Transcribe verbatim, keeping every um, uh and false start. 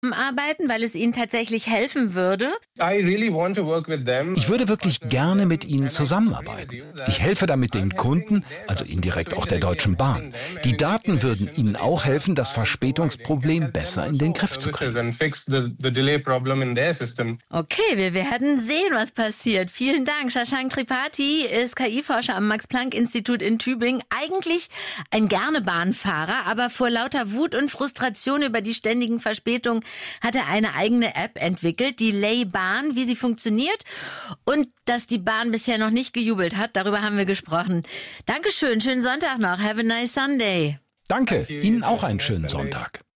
arbeiten, weil es ihnen tatsächlich helfen würde? Ich würde wirklich gerne mit ihnen zusammenarbeiten. Ich helfe damit den Kunden, also indirekt auch der Deutschen Bahn. Die Daten würden ihnen auch helfen, das Verspätungsproblem besser in den Griff zu kriegen. Okay, wir werden sehen, was passiert. Vielen Dank. Shashank Tripathi ist K I-Forscher am Max-Planck-Institut in Tübingen. Eigentlich ein gerne Bahnfahrer, aber vor lauter Wut und Frustration über die ständigen Verspätungen hat er eine eigene App entwickelt, die Lay-Bahn, wie sie funktioniert und dass die Bahn bisher noch nicht gejubelt hat. Darüber haben wir gesprochen. Dankeschön, schönen Sonntag noch. Have a nice Sunday. Danke, Ihnen auch einen schönen Sonntag.